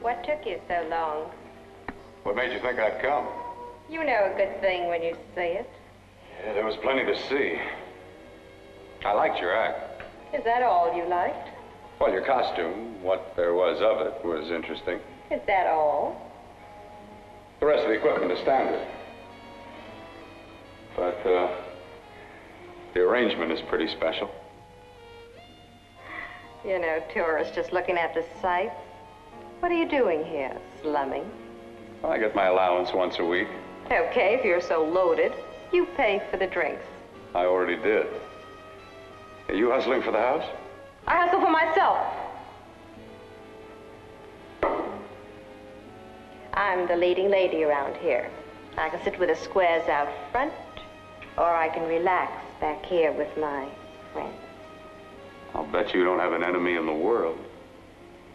What took you so long? What made you think I'd come? You know a good thing when you see it. Yeah, there was plenty to see. I liked your act. Is that all you liked? Well, your costume, what there was of it, was interesting. Is that all? The rest of the equipment is standard. But, the arrangement is pretty special. You know, tourists just looking at the sights. What are you doing here? Slumming? Well, I get my allowance once a week. Okay, if you're so loaded, you pay for the drinks. I already did. Are you hustling for the house? I hustle for myself. I'm the leading lady around here. I can sit with the squares out front, or I can relax back here with my friends. I'll bet you don't have an enemy in the world.